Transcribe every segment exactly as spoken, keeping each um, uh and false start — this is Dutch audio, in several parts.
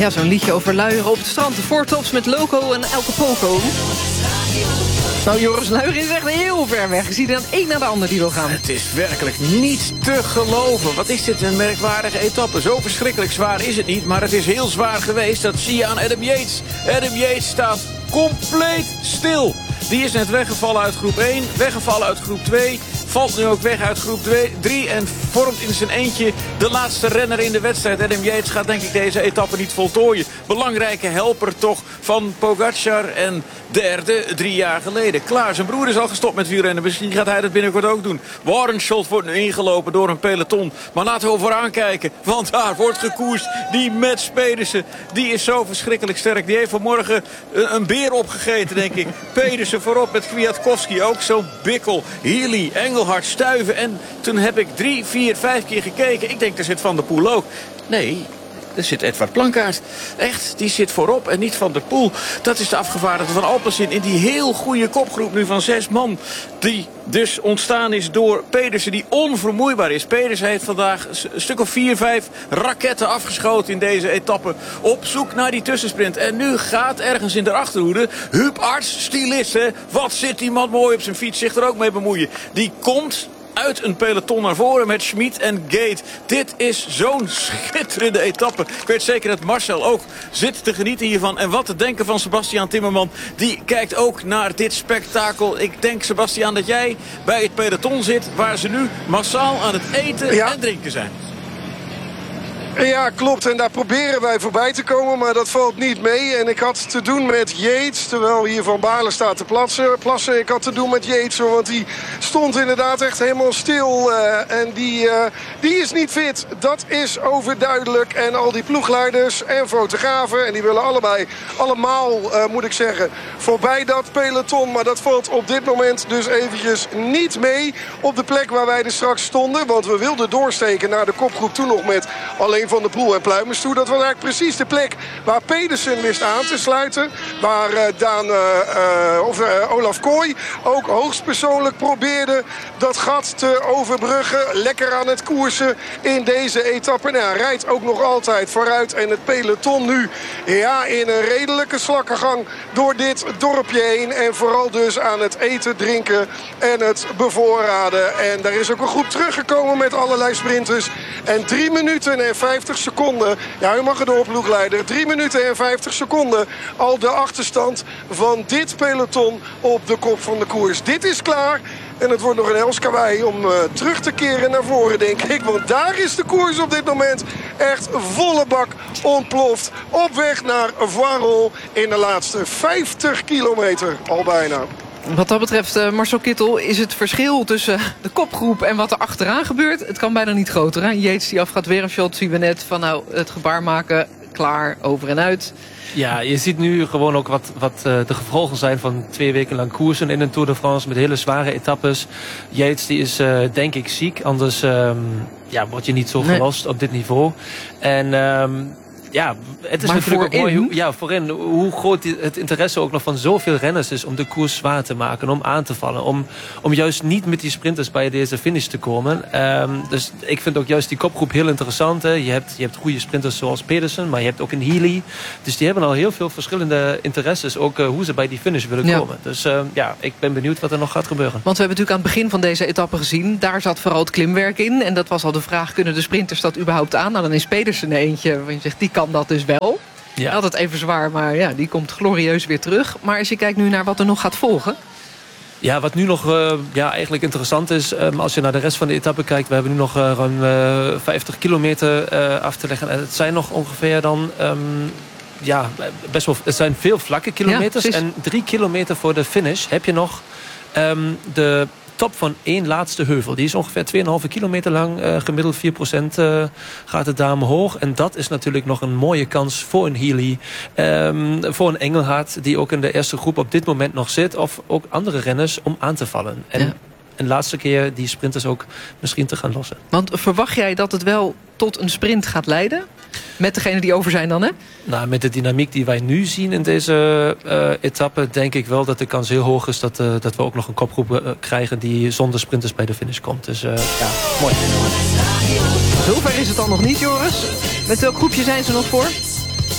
Ja, zo'n liedje over luieren op het strand. De Four Tops met Loco en Elke Poco. Nou, Joris Luijer is echt heel ver weg. Je ziet er aan het een naar de ander die wil gaan. Het is werkelijk niet te geloven. Wat is dit een merkwaardige etappe. Zo verschrikkelijk zwaar is het niet. Maar het is heel zwaar geweest. Dat zie je aan Adam Yates. Adam Yates staat compleet stil. Die is net weggevallen uit groep één. Weggevallen uit groep twee. Valt nu ook weg uit groep drie en vormt in zijn eentje de laatste renner in de wedstrijd. Adam Yates gaat denk ik deze etappe niet voltooien. Belangrijke helper toch van Pogacar en derde drie jaar geleden. Klaar, zijn broer is al gestopt met wielrennen. Misschien gaat hij dat binnenkort ook doen. Warrenschot wordt nu ingelopen door een peloton. Maar laten we vooraan kijken, want daar wordt gekoerst. Die Mats Pedersen, die is zo verschrikkelijk sterk. Die heeft vanmorgen een beer opgegeten, denk ik. Pedersen voorop met Kwiatkowski, ook zo'n bikkel. Healy, Engelhard, Stuyven. En toen heb ik drie, vier, vijf keer gekeken. Ik denk, er zit Van der Poel ook. Nee, er zit Edward Plankaart. Echt, die zit voorop en niet Van der Poel. Dat is de afgevaardigde van Alpecin in die heel goede kopgroep nu van zes man. Die dus ontstaan is door Pedersen, die onvermoeibaar is. Pedersen heeft vandaag een stuk of vier, vijf raketten afgeschoten in deze etappe. Op zoek naar die tussensprint. En nu gaat ergens in de achterhoede Huub Arts, stylist, hè. Wat zit die man mooi op zijn fiets, zich er ook mee bemoeien. Die komt uit een peloton naar voren met Schmid en Gate. Dit is zo'n schitterende etappe. Ik weet zeker dat Marcel ook zit te genieten hiervan. En wat te denken van Sebastian Timmerman. Die kijkt ook naar dit spektakel. Ik denk, Sebastian, dat jij bij het peloton zit waar ze nu massaal aan het eten ja. en drinken zijn. Ja, klopt. En daar proberen wij voorbij te komen, maar dat valt niet mee. En ik had te doen met Yates, terwijl hier Van Baarle staat te plassen. plassen. Ik had te doen met Yates, want die stond inderdaad echt helemaal stil. Uh, en die, uh, die is niet fit. Dat is overduidelijk. En al die ploegleiders en fotografen, en die willen allebei, allemaal, uh, moet ik zeggen, voorbij dat peloton. Maar dat valt op dit moment dus eventjes niet mee op de plek waar wij er straks stonden. Want we wilden doorsteken naar de kopgroep toen nog met alleen Van der Poel en Pluimers toe. Dat was eigenlijk precies de plek waar Pedersen wist aan te sluiten. Waar uh, Daan, uh, uh, of, uh, Olaf Kooi ook hoogstpersoonlijk probeerde dat gat te overbruggen. Lekker aan het koersen in deze etappe. Nou, hij rijdt ook nog altijd vooruit. En het peloton nu ja, in een redelijke slakkengang door dit dorpje heen. En vooral dus aan het eten, drinken en het bevoorraden. En daar is ook een groep teruggekomen met allerlei sprinters. En drie minuten en vijftig seconden. Ja, u mag er door, ploegleider. drie minuten en vijftig seconden. Al de achterstand van dit peloton op de kop van de koers. Dit is klaar. En het wordt nog een hels kawaii om uh, terug te keren naar voren, denk ik. Want daar is de koers op dit moment echt volle bak ontploft. Op weg naar Voirol in de laatste vijftig kilometer al bijna. Wat dat betreft, uh, Marcel Kittel, is het verschil tussen de kopgroep en wat er achteraan gebeurt, het kan bijna niet groter. Hè? Yates die afgaat, weer een shot, zien we net van nou het gebaar maken, klaar, over en uit. Ja, je ziet nu gewoon ook wat, wat uh, de gevolgen zijn van twee weken lang koersen in een Tour de France met hele zware etappes. Yates die is uh, denk ik ziek, anders um, ja, word je niet zo nee. gelost op dit niveau. En um, ja, het is maar natuurlijk voorin? ook mooi hoe, ja, voorin, hoe groot het interesse ook nog van zoveel renners is om de koers zwaar te maken, om aan te vallen, om, om juist niet met die sprinters bij deze finish te komen. Um, dus ik vind ook juist die kopgroep heel interessant. Hè. Je hebt, je hebt goede sprinters zoals Pedersen, maar je hebt ook een Healy. Dus die hebben al heel veel verschillende interesses, ook uh, hoe ze bij die finish willen ja. komen. Dus uh, ja, ik ben benieuwd wat er nog gaat gebeuren. Want we hebben natuurlijk aan het begin van deze etappe gezien, daar zat vooral het klimwerk in. En dat was al de vraag, kunnen de sprinters dat überhaupt aan? Nou, dan is Pedersen er eentje, want je zegt, die kan dat dus wel. Ja. Altijd even zwaar, maar ja, die komt glorieus weer terug. Maar als je kijkt nu naar wat er nog gaat volgen. Ja, wat nu nog uh, ja, eigenlijk interessant is, um, als je naar de rest van de etappe kijkt, we hebben nu nog uh, ruim uh, vijftig kilometer uh, af te leggen. En het zijn nog ongeveer dan, um, ja, best wel, het zijn veel vlakke kilometers. Ja, en drie kilometer voor de finish heb je nog um, de top van één laatste heuvel. Die is ongeveer twee komma vijf kilometer lang. Uh, gemiddeld vier procent uh, gaat het daar omhoog. En dat is natuurlijk nog een mooie kans voor een Healy. Um, voor een Engelhard die ook in de eerste groep op dit moment nog zit. Of ook andere renners om aan te vallen. En ja. een laatste keer die sprinters ook misschien te gaan lossen. Want verwacht jij dat het wel tot een sprint gaat leiden? Met degene die over zijn dan, hè? Nou, met de dynamiek die wij nu zien in deze uh, etappe, denk ik wel dat de kans heel hoog is dat, uh, dat we ook nog een kopgroep uh, krijgen die zonder sprinters bij de finish komt. Dus uh, ja, mooi. Zover is het dan nog niet, Joris. Met welk groepje zijn ze nog voor?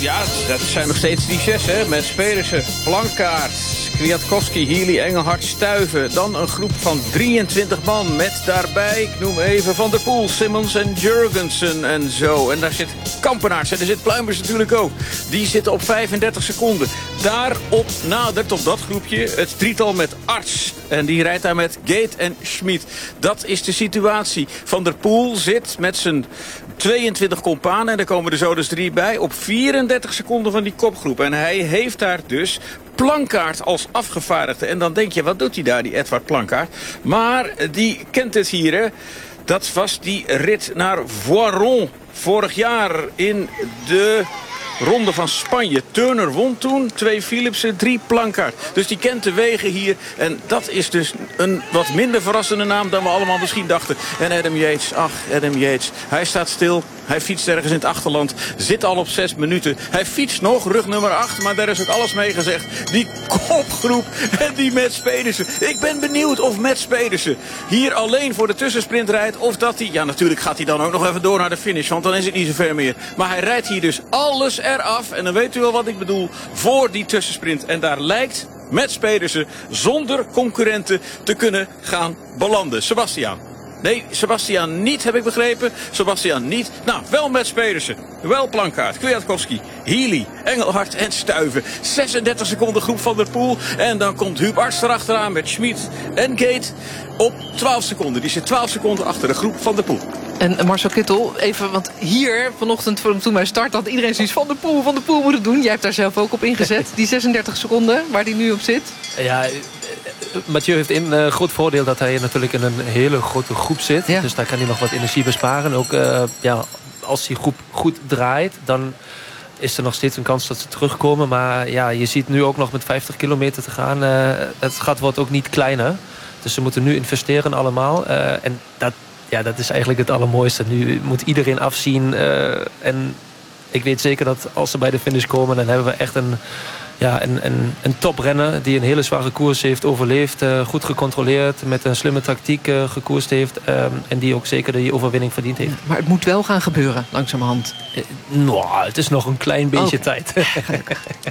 ja, dat zijn nog steeds die zes, hè. Met Pedersen, Blankaart, Kwiatkowski, Healy, Engelhard, Stuyven. Dan een groep van drieëntwintig man met daarbij, ik noem even Van der Poel, Simmons en Jurgensen en zo. En daar zit Kampenaerts en er zit Pluimbers natuurlijk ook. Die zitten op vijfendertig seconden. Daarop nadert op dat groepje het drietal met Arts. En die rijdt daar met Gate en Schmid. Dat is de situatie. Van der Poel zit met zijn tweeëntwintig companen. En daar komen er zo dus drie bij. Op vierendertig seconden van die kopgroep. En hij heeft daar dus Plankaart als afgevaardigde. En dan denk je, wat doet hij daar, die Edward Plankaart? Maar die kent het hier, hè. Dat was die rit naar Voiron vorig jaar in de Ronde van Spanje. Turner won toen, twee Philipsen, drie Plankaart. Dus die kent de wegen hier. En dat is dus een wat minder verrassende naam dan we allemaal misschien dachten. En Adam Yates, ach, Adam Yates. Hij staat stil. Hij fietst ergens in het achterland. Zit al op zes minuten. Hij fietst nog, rug nummer acht. Maar daar is ook alles mee gezegd. Die kopgroep en die Mats Pedersen. Ik ben benieuwd of Mats Pedersen hier alleen voor de tussensprint rijdt. Of dat hij, ja natuurlijk gaat hij dan ook nog even door naar de finish. Want dan is het niet zo ver meer. Maar hij rijdt hier dus alles eraf. En dan weet u wel wat ik bedoel. Voor die tussensprint. En daar lijkt Mats Pedersen zonder concurrenten te kunnen gaan belanden. Sebastiaan. Nee, Sebastiaan niet, heb ik begrepen. Sebastiaan niet. Nou, wel Mats Pedersen. Wel Plankaart, Kwiatkowski, Healy, Engelhard en Stuyven. zesendertig seconden groep Van der Poel. En dan komt Huub Arts erachteraan met Schmid en Gate op twaalf seconden. Die zit twaalf seconden achter de groep Van der Poel. En Marcel Kittel, even, want hier vanochtend toen wij start had iedereen zoiets Van der Poel, Van der Poel moet het doen. Jij hebt daar zelf ook op ingezet, die zesendertig seconden waar die nu op zit. Ja, Mathieu heeft een uh, groot voordeel dat hij natuurlijk in een hele grote groep zit. Ja. Dus daar kan hij nog wat energie besparen. Ook uh, ja, als die groep goed draait, dan is er nog steeds een kans dat ze terugkomen. Maar ja, je ziet nu ook nog met vijftig kilometer te gaan. Uh, het gat wordt ook niet kleiner. Dus ze moeten nu investeren allemaal. Uh, en dat, ja, dat is eigenlijk het allermooiste. Nu moet iedereen afzien. Uh, en ik weet zeker dat als ze bij de finish komen, dan hebben we echt een... Ja, een, een, een toprenner die een hele zware koers heeft overleefd. Uh, goed gecontroleerd, met een slimme tactiek uh, gekoerst heeft. Um, en die ook zeker die overwinning verdiend heeft. Maar het moet wel gaan gebeuren, langzamerhand. Uh, nou, het is nog een klein beetje okay. tijd.